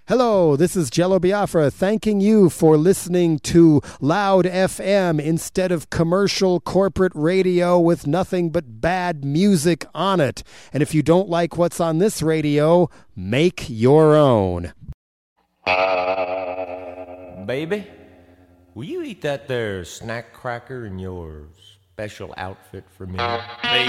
Hello, this is Jello Biafra thanking you for listening to Loud FM instead of commercial corporate radio with nothing but bad music on it. And if you don't like what's on this radio, make your own. Baby, will you eat that there snack cracker in your special outfit for me? Baby.